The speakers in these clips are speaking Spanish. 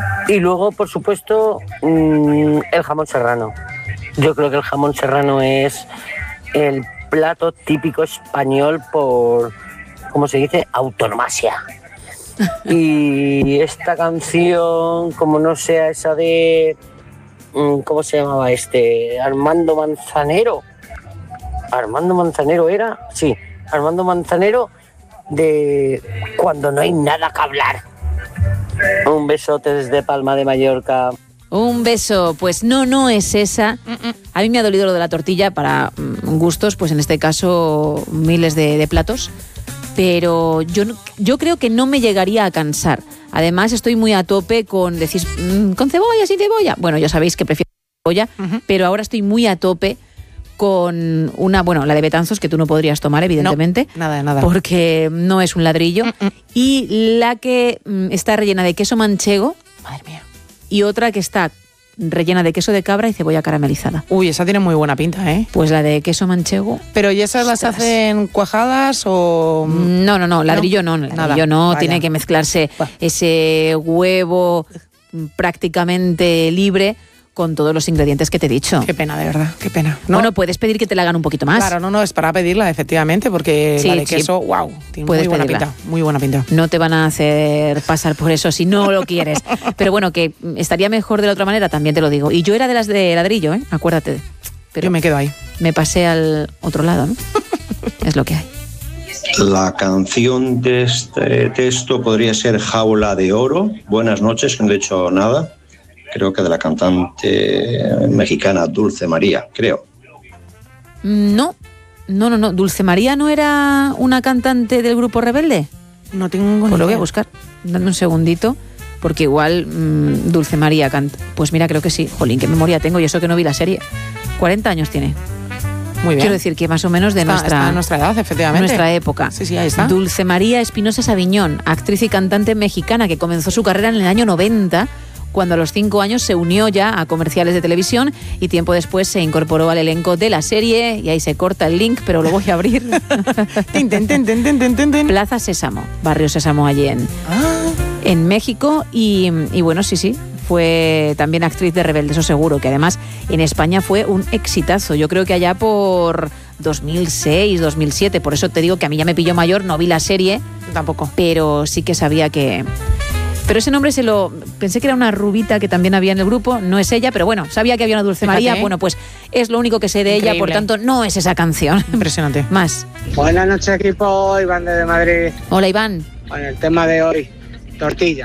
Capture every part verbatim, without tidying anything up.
Y luego, por supuesto, mmm, el jamón serrano. Yo creo que el jamón serrano es el plato típico español por, ¿cómo se dice?, autonomasia. Y esta canción, como no sea esa de, ¿cómo se llamaba este? Armando Manzanero. Armando Manzanero era, sí, Armando Manzanero, de Cuando no hay nada que hablar. Un besote desde Palma de Mallorca. Un beso, pues no, no es esa. A mí me ha dolido lo de la tortilla para gustos, pues en este caso miles de, de platos. Pero yo, yo creo que no me llegaría a cansar. Además estoy muy a tope con, decís, mmm, con cebolla, sin cebolla. Bueno, ya sabéis que prefiero cebolla, uh-huh. pero ahora estoy muy a tope con una, bueno, la de Betanzos, que tú no podrías tomar, evidentemente. No, nada, nada. Porque no es un ladrillo. Uh-uh. Y la que mm, está rellena de queso manchego. Madre mía. Y otra que está rellena de queso de cabra y cebolla caramelizada. Uy, esa tiene muy buena pinta, ¿eh? Pues la de queso manchego. ¿Pero y esas las hacen cuajadas o...? No, no, no, ladrillo no, no ladrillo no, Vaya. Tiene que mezclarse bah. ese huevo prácticamente libre con todos los ingredientes que te he dicho. Qué pena, de verdad, qué pena. No, bueno, puedes pedir que te la hagan un poquito más. Claro, no, no, es para pedirla, efectivamente, porque sí, la de queso, sí. wow, tiene puedes muy buena pedirla. pinta, muy buena pinta. No te van a hacer pasar por eso si no lo quieres. Pero bueno, que estaría mejor de la otra manera, también te lo digo. Y yo era de las de ladrillo, ¿eh? Acuérdate. Pero yo me quedo ahí. Me pasé al otro lado, ¿no? Es lo que hay. La canción de este texto podría ser Jaula de Oro. Buenas noches, que no he dicho nada. Creo que de la cantante mexicana Dulce María, creo. No, no, no, no. ¿Dulce María no era una cantante del grupo Rebelde? No tengo Pues lo voy a buscar. Dame un segundito, porque igual mmm, Dulce María canta. Pues mira, creo que sí. Jolín, qué memoria tengo y eso que no vi la serie. cuarenta años tiene. Muy bien. Quiero decir que más o menos de está, nuestra, está nuestra edad, efectivamente. Nuestra época. Sí, sí, ahí está. Dulce María Espinosa Sabiñón, actriz y cantante mexicana que comenzó su carrera en el año noventa, cuando a los cinco años se unió ya a comerciales de televisión y tiempo después se incorporó al elenco de la serie, y ahí se corta el link, pero lo voy a abrir. tin, tin, tin, tin, tin, tin, tin. Plaza Sésamo, Barrio Sésamo allí en, ah. en México y, y bueno, sí, sí, fue también actriz de Rebelde, eso seguro, que además en España fue un exitazo. Yo creo que allá por dos mil seis, dos mil siete, por eso te digo que a mí ya me pilló mayor, no vi la serie. Tampoco. Pero sí que sabía que... Pero ese nombre se lo... Pensé que era una rubita que también había en el grupo, no es ella, pero bueno, sabía que había una Dulce María, bueno, pues es lo único que sé de Increíble. Ella, por tanto, no es esa canción. Impresionante. Más. Buenas noches, equipo, Iván desde Madrid. Hola, Iván. Bueno, el tema de hoy, tortilla.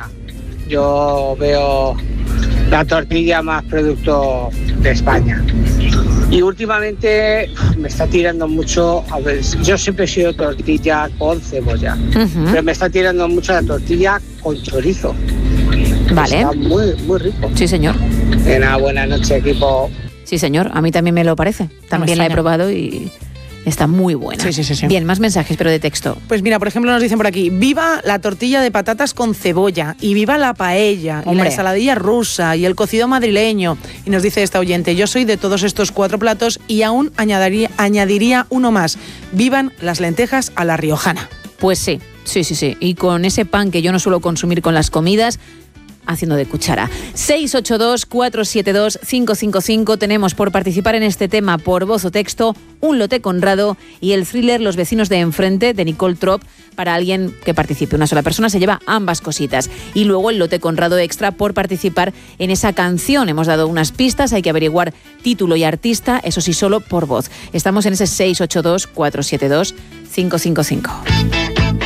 Yo veo la tortilla más producto de España. Y últimamente me está tirando mucho, a ver, yo siempre he sido tortilla con cebolla, uh-huh. pero me está tirando mucho la tortilla con chorizo. Vale. Está muy, muy rico. Sí, señor. Buena, buenas noches, equipo. Sí, señor, a mí también me lo parece. También no la he probado y... está muy buena. Sí, sí, sí, sí. Bien, más mensajes, pero de texto. Pues mira, por ejemplo, nos dicen por aquí, viva la tortilla de patatas con cebolla, y viva la paella, Hombre. y la ensaladilla rusa, y el cocido madrileño. Y nos dice esta oyente, yo soy de todos estos cuatro platos y aún añadiría, añadiría uno más. Vivan las lentejas a la riojana. Pues sí, sí, sí, sí. Y con ese pan que yo no suelo consumir con las comidas, haciendo de cuchara. seis ocho dos, cuatro siete dos, cinco cinco cinco. Tenemos por participar en este tema por voz o texto un lote Conrado y el thriller Los vecinos de enfrente de Nicole Trop. Para alguien que participe, una sola persona se lleva ambas cositas. Y luego el lote Conrado extra por participar en esa canción. Hemos dado unas pistas, hay que averiguar título y artista, eso sí, solo por voz. Estamos en ese seis ocho dos, cuatro siete dos, cinco cinco cinco.